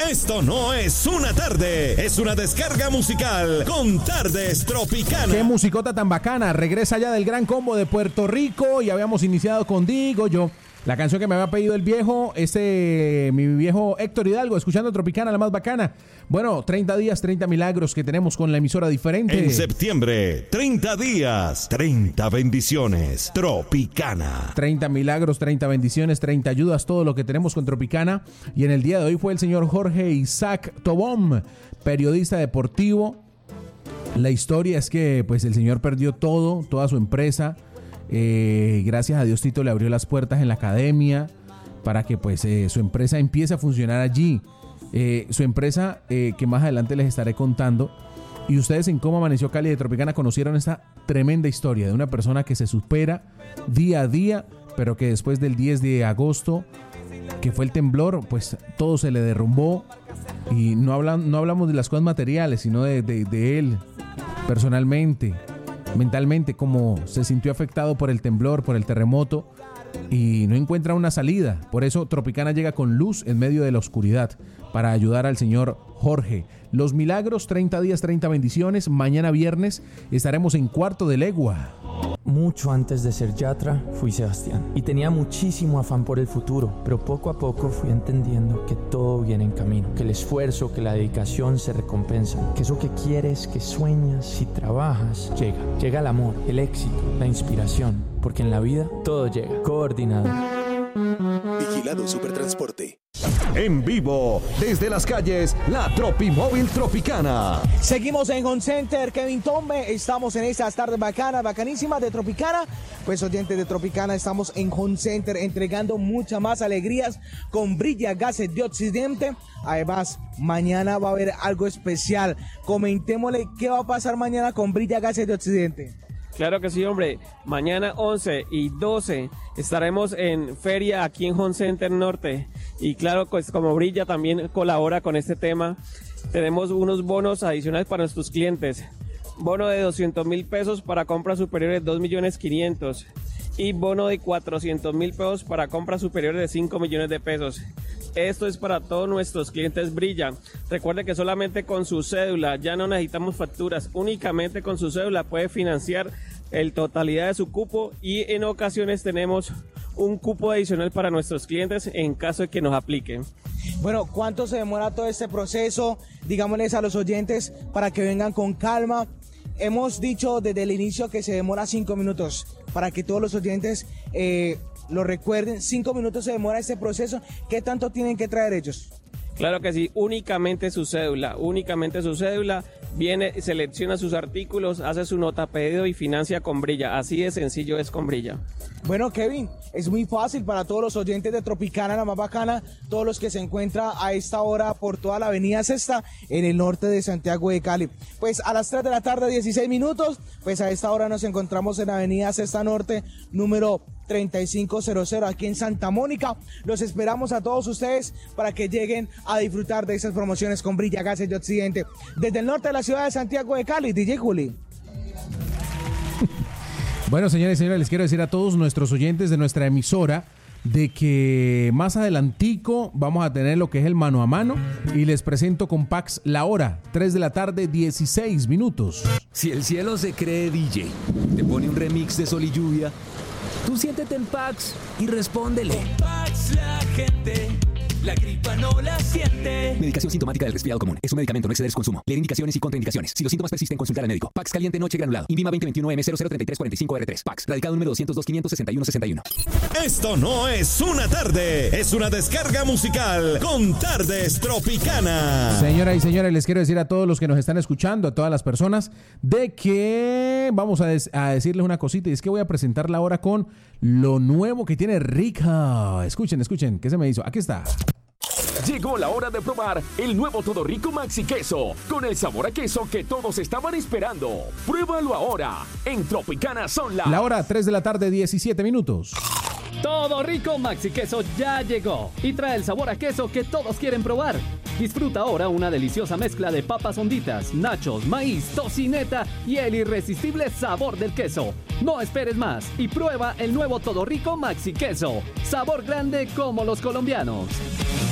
Esto no es una tarde, es una descarga musical con Tardes Tropicana. Qué musicota tan bacana. Regresa ya del Gran Combo de Puerto Rico y habíamos iniciado con Digo Yo. La canción que me había pedido el viejo, mi viejo Héctor Hidalgo, escuchando Tropicana, la más bacana. Bueno, 30 días, 30 milagros que tenemos con la emisora diferente. En septiembre, 30 días, 30 bendiciones. Tropicana. 30 milagros, 30 bendiciones, 30 ayudas, todo lo que tenemos con Tropicana. Y en el día de hoy fue el señor Jorge Isaac Tobón, periodista deportivo. La historia es que pues el señor perdió todo, toda su empresa. Gracias a Dios Tito le abrió las puertas en la academia para que pues su empresa empiece a funcionar allí. Su empresa que más adelante les estaré contando. Y ustedes en Cómo Amaneció Cali de Tropicana conocieron esta tremenda historia de una persona que se supera día a día, pero que después del 10 de agosto, que fue el temblor, pues todo se le derrumbó. Y no hablamos de las cosas materiales, sino de él personalmente, mentalmente, cómo se sintió afectado por el temblor, por el terremoto, y no encuentra una salida. Por eso Tropicana llega con luz en medio de la oscuridad para ayudar al señor Jorge. Los milagros, 30 días, 30 bendiciones. Mañana viernes estaremos en Cuarto de Legua. Mucho antes de ser Yatra, fui Sebastián y tenía muchísimo afán por el futuro, pero poco a poco fui entendiendo que todo viene en camino, que el esfuerzo, que la dedicación se recompensan, que eso que quieres, que sueñas y trabajas, llega el amor, el éxito, la inspiración, porque en la vida todo llega, coordinado. Vigilado Supertransporte. En vivo, desde las calles, la Tropimóvil Tropicana. Seguimos en Home Center, Kevin Tombe. Estamos en estas tardes bacanísimas de Tropicana. Pues oyentes de Tropicana, estamos en Home Center entregando muchas más alegrías con Brilla Gases de Occidente. Además, mañana va a haber algo especial. Comentémosle qué va a pasar mañana con Brilla Gases de Occidente. Claro que sí, hombre. Mañana 11 y 12 estaremos en feria aquí en Home Center Norte. Y claro, pues como Brilla también colabora con este tema, tenemos unos bonos adicionales para nuestros clientes. Bono de 200,000 pesos para compras superiores de 2.500.000 y bono de 400,000 pesos para compras superiores de 5 millones de pesos. Esto es para todos nuestros clientes Brilla. Recuerde que solamente con su cédula, ya no necesitamos facturas, únicamente con su cédula puede financiar el totalidad de su cupo y en ocasiones tenemos un cupo adicional para nuestros clientes en caso de que nos apliquen. Bueno, ¿cuánto se demora todo este proceso? Digámosles a los oyentes para que vengan con calma. Hemos dicho desde el inicio que se demora 5 minutos para que todos los oyentes lo recuerden. 5 minutos se demora este proceso. ¿Qué tanto tienen que traer ellos? Claro que sí, únicamente su cédula, viene, selecciona sus artículos, hace su nota pedido y financia con Brilla, así de sencillo es con Brilla. Bueno, Kevin, es muy fácil para todos los oyentes de Tropicana, la más bacana, todos los que se encuentran a esta hora por toda la avenida Sexta en el norte de Santiago de Cali. Pues a las 3 de la tarde, 16 minutos, pues a esta hora nos encontramos en la avenida Sexta Norte, número 3500 aquí en Santa Mónica. Los esperamos a todos ustedes para que lleguen a disfrutar de esas promociones con Brilla Gases de Occidente. Desde el norte de la ciudad de Santiago de Cali, DJ Juli. Bueno, señores y señores, les quiero decir a todos nuestros oyentes de nuestra emisora de que más adelantico vamos a tener lo que es el mano a mano y les presento con Pax la hora, 3 de la tarde, 16 minutos. Si el cielo se cree DJ, te pone un remix de Sol y Lluvia, tú siéntete en Pax y respóndele. Con Pax la gente, la gripa no la siente. Medicación sintomática del resfriado común. Es un medicamento, no exceder su consumo. Leer indicaciones y contraindicaciones. Si los síntomas persisten, consultar al médico. Pax caliente noche granulado. Invima 2021M003345R3. Pax. Radicado número 202-561-61. Esto no es una tarde, es una descarga musical con Tardes Tropicana. Señoras y señores, les quiero decir a todos los que nos están escuchando, a todas las personas, de que vamos a decirles una cosita, y es que voy a presentarla ahora con lo nuevo que tiene Rica. Escuchen, ¿qué se me hizo? Aquí está. Llegó la hora de probar el nuevo Todo Rico Maxi Queso, con el sabor a queso que todos estaban esperando. Pruébalo ahora. En Tropicana son la hora 3 de la tarde, 17 minutos. Todo Rico Maxi Queso ya llegó y trae el sabor a queso que todos quieren probar. Disfruta ahora una deliciosa mezcla de papas honditas, nachos, maíz, tocineta y el irresistible sabor del queso. No esperes más y prueba el nuevo Todo Rico Maxi Queso. Sabor grande como los colombianos.